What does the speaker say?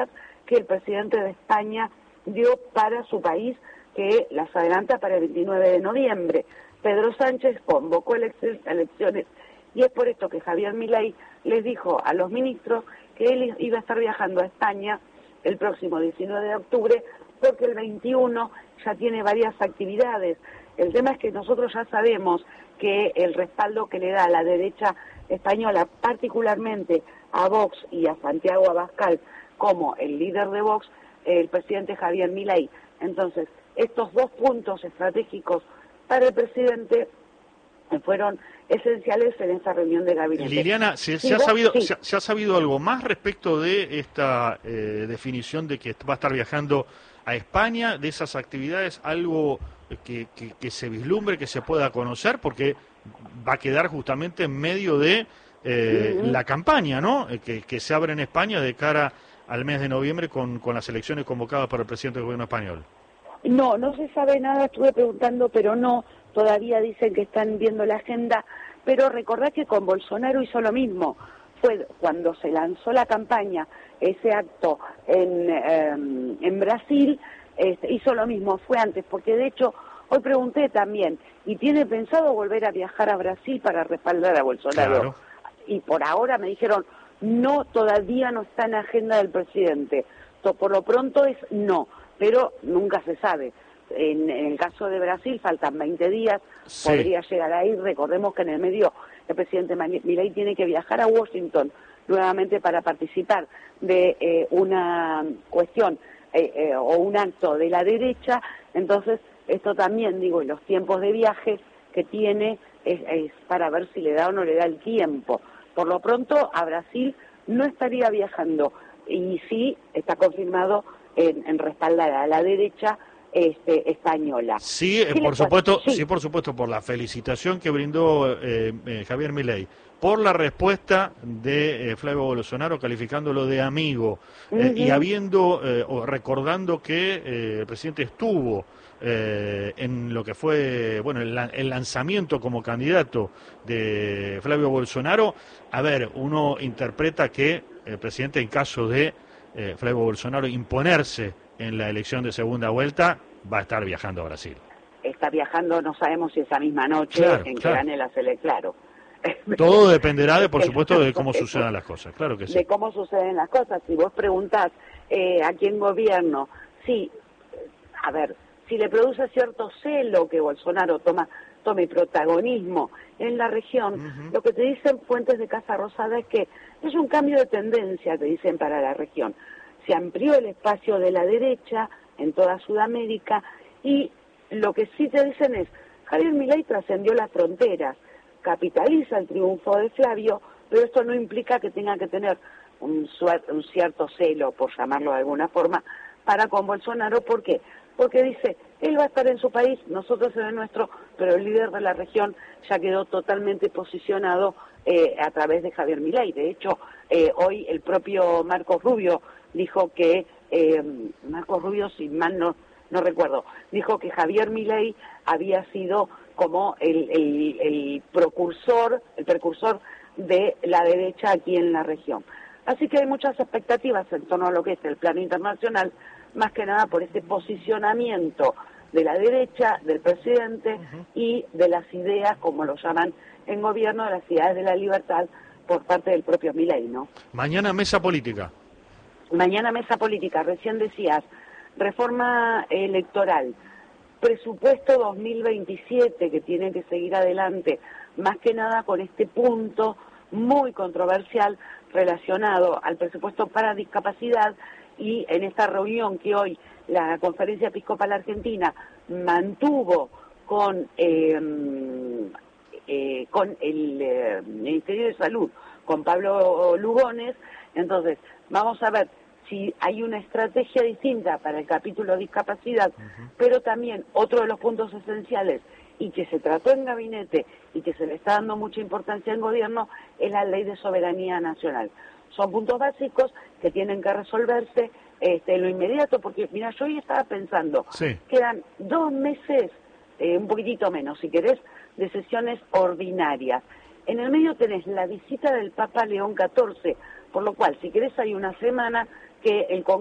que el presidente de España dio para su país, que las adelanta para el 29 de noviembre. Pedro Sánchez convocó elecciones y es por esto que Javier Milei les dijo a los ministros que él iba a estar viajando a España el próximo 19 de octubre porque el 21 ya tiene varias actividades. El tema es que nosotros ya sabemos que el respaldo que le da a la derecha española, particularmente a Vox y a Santiago Abascal como el líder de Vox, el presidente Javier Milei. Entonces, estos dos puntos estratégicos para el presidente fueron esenciales en esa reunión de gabinete. Liliana, ¿se ha sabido algo más respecto de esta definición de que va a estar viajando a España, de esas actividades, algo que se vislumbre, que se pueda conocer, porque va a quedar justamente en medio de la campaña, ¿no?, que se abre en España de cara al mes de noviembre con las elecciones convocadas por el presidente del gobierno español? No se sabe nada, estuve preguntando, pero no, todavía dicen que están viendo la agenda, pero recordad que con Bolsonaro hizo lo mismo, fue cuando se lanzó la campaña, ese acto en Brasil, hizo lo mismo, fue antes, porque de hecho, hoy pregunté también, ¿y tiene pensado volver a viajar a Brasil para respaldar a Bolsonaro? Claro. Y por ahora me dijeron, no, todavía no está en la agenda del presidente, por lo pronto es no, pero nunca se sabe. En el caso de Brasil faltan 20 días, sí, podría llegar ahí. Recordemos que en el medio el presidente Milei tiene que viajar a Washington nuevamente para participar de una cuestión o un acto de la derecha. Entonces, esto también, digo, en los tiempos de viaje que tiene es para ver si le da o no le da el tiempo. Por lo pronto, a Brasil no estaría viajando, y sí está confirmado en respaldar a la derecha española. Sí, por supuesto, por la felicitación que brindó Javier Milei, por la respuesta de Flavio Bolsonaro calificándolo de amigo, y o recordando que el presidente estuvo en lo que fue el lanzamiento como candidato de Flavio Bolsonaro. A ver, uno interpreta que el presidente, en caso de Flavio Bolsonaro imponerse en la elección de segunda vuelta, va a estar viajando a Brasil. Está viajando, no sabemos si esa misma noche que gane la selección, claro. Todo dependerá, por supuesto, de cómo sucedan las cosas, claro que sí. De cómo suceden las cosas. Si vos preguntás a quién gobierno, sí, a ver, si le produce cierto celo que Bolsonaro tome protagonismo en la región, lo que te dicen fuentes de Casa Rosada es que es un cambio de tendencia, te dicen, para la región. Se amplió el espacio de la derecha en toda Sudamérica, y lo que sí te dicen es, Javier Milei trascendió las fronteras, capitaliza el triunfo de Flavio, pero esto no implica que tenga que tener un cierto celo, por llamarlo de alguna forma, para con Bolsonaro. ¿Por qué? Porque dice, él va a estar en su país, nosotros en el nuestro, pero el líder de la región ya quedó totalmente posicionado a través de Javier Milei. De hecho, hoy el propio Marcos Rubio dijo que, Marcos Rubio, si mal no recuerdo, dijo que Javier Milei había sido como el precursor de la derecha aquí en la región. Así que hay muchas expectativas en torno a lo que es el plano internacional, más que nada por este posicionamiento de la derecha, del presidente y de las ideas, como lo llaman en gobierno, de las ideas de la libertad por parte del propio Milei, ¿no? Mañana mesa política. Mañana mesa política, recién decías, reforma electoral, presupuesto 2027 que tiene que seguir adelante, más que nada con este punto muy controversial relacionado al presupuesto para discapacidad. Y en esta reunión que hoy la Conferencia Episcopal Argentina mantuvo con el Ministerio de Salud, con Pablo Lugones, entonces vamos a ver si hay una estrategia distinta para el capítulo de discapacidad, pero también otro de los puntos esenciales y que se trató en gabinete y que se le está dando mucha importancia en gobierno es la Ley de Soberanía Nacional. Son puntos básicos que tienen que resolverse en lo inmediato, porque mira, yo hoy estaba pensando, quedan 2 meses, un poquitito menos si querés, de sesiones ordinarias. En el medio tenés la visita del Papa León XIV, por lo cual, si querés, hay una semana que el